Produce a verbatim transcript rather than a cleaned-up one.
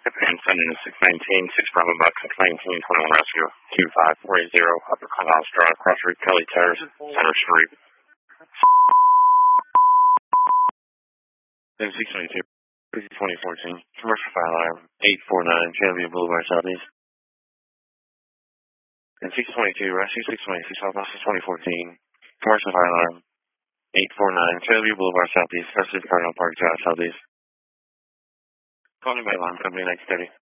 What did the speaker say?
And sending to six nineteen, six Bravo Buck, six nineteen, twenty-one Rescue, two five four eight zero, Upper Clubhouse Drive, Cross Street, Kelly Terrace, Center Street. Then six twenty-two, twenty fourteen, commercial fire alarm, eight four nine, Fairview Boulevard Southeast. And six twenty-two, Rescue six twenty-six, South Boston twenty fourteen, commercial fire alarm, eight four nine, Fairview Boulevard Southeast, Rescue Cardinal Park Drive Southeast. Calling by alarm company, nineteen thirty.